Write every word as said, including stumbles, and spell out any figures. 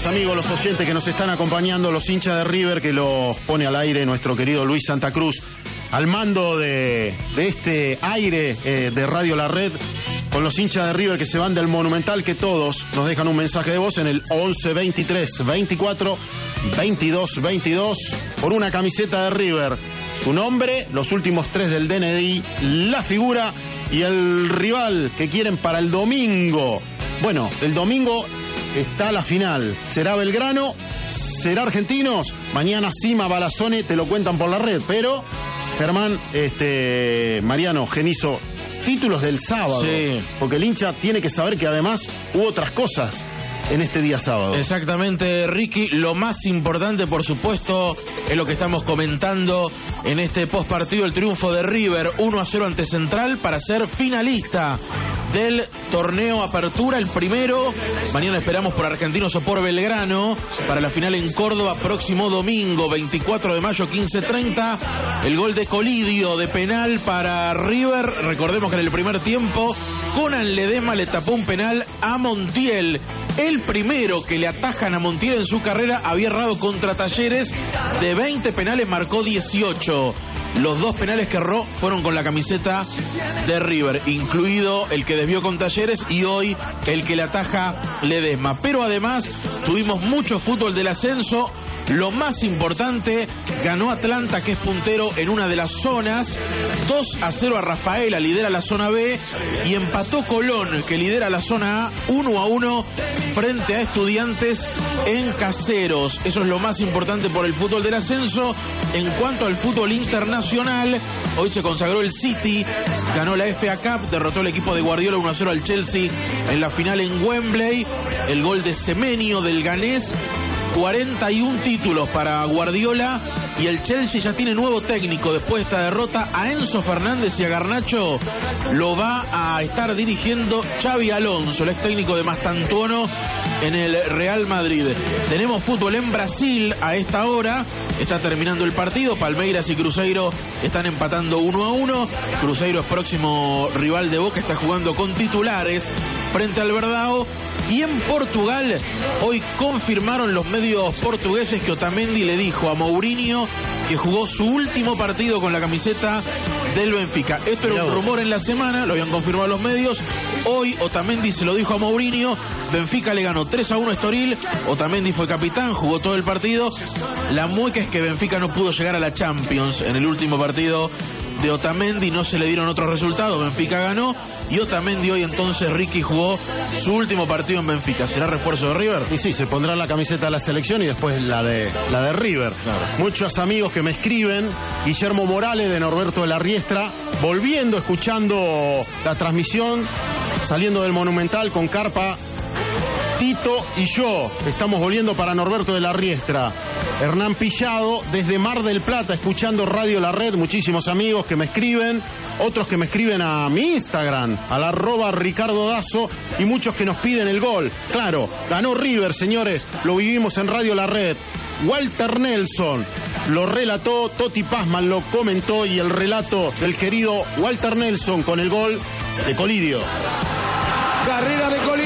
amigos, los oyentes que nos están acompañando, los hinchas de River que los pone al aire nuestro querido Luis Santa Cruz, al mando de, de este aire eh, de Radio La Red, con los hinchas de River que se van del Monumental, que todos nos dejan un mensaje de voz en el once veintitrés veinticuatro veintidós veintidós por una camiseta de River. Su nombre, los últimos tres del D N I, la figura y el rival que quieren para el domingo. Bueno, el domingo está la final. ¿Será Belgrano? ¿Será Argentinos? Mañana Sima, Balazone, te lo cuentan por la red. Pero, Germán, este, Mariano, Genizo, títulos del sábado. Sí. Porque el hincha tiene que saber que además hubo otras cosas en este día sábado. Exactamente, Ricky. Lo más importante, por supuesto, es lo que estamos comentando en este postpartido, el triunfo de River uno a cero ante Central para ser finalista del torneo Apertura, el primero. Mañana esperamos por Argentinos o por Belgrano para la final en Córdoba, próximo domingo veinticuatro de mayo, quince treinta. El gol de Colidio de penal para River. Recordemos que en el primer tiempo Conan Ledesma le tapó un penal a Montiel. El primero que le atajan a Montiel en su carrera. Había errado contra Talleres. De veinte penales marcó dieciocho. Los dos penales que erró fueron con la camiseta de River, incluido el que desvió con Talleres y hoy el que le ataja Ledesma. Pero además tuvimos mucho fútbol del ascenso. Lo más importante, ganó Atlanta, que es puntero en una de las zonas, dos a cero a Rafaela, lidera la zona B, y empató Colón, que lidera la zona A, uno a uno frente a Estudiantes en Caseros. Eso es lo más importante por el fútbol del ascenso. En cuanto al fútbol internacional, hoy se consagró el City, ganó la F A Cup, derrotó el equipo de Guardiola uno a cero al Chelsea en la final en Wembley. El gol de Semenyo del ganés. cuarenta y uno títulos para Guardiola, y el Chelsea ya tiene nuevo técnico después de esta derrota. A Enzo Fernández y a Garnacho lo va a estar dirigiendo Xabi Alonso, el ex técnico de Mastantuono en el Real Madrid. Tenemos fútbol en Brasil a esta hora, está terminando el partido, Palmeiras y Cruzeiro están empatando uno a uno. Cruzeiro es próximo rival de Boca, está jugando con titulares frente al Verdão. Y en Portugal, hoy confirmaron los medios portugueses que Otamendi le dijo a Mourinho que jugó su último partido con la camiseta del Benfica. Esto era un rumor en la semana, lo habían confirmado los medios. Hoy Otamendi se lo dijo a Mourinho. Benfica le ganó tres a uno a Estoril. Otamendi fue capitán, jugó todo el partido. La mueca es que Benfica no pudo llegar a la Champions en el último partido de Otamendi, no se le dieron otros resultados. Benfica ganó y Otamendi hoy entonces, Ricky, jugó su último partido en Benfica. ¿Será refuerzo de River? Y sí, se pondrá la camiseta de la selección y después la de la de River. Claro. Muchos amigos que me escriben, Guillermo Morales de Norberto de la Riestra, volviendo, escuchando la transmisión, saliendo del Monumental con carpa. Tito y yo estamos volviendo para Norberto de la Riestra. Hernán Pillado desde Mar del Plata, escuchando Radio La Red. Muchísimos amigos que me escriben, otros que me escriben a mi Instagram, al arroba Ricardo Dazo, y muchos que nos piden el gol. Claro, ganó River, señores, lo vivimos en Radio La Red. Walter Nelson lo relató, Toti Pazman lo comentó, y el relato del querido Walter Nelson con el gol de Colidio. Carrera de Colidio.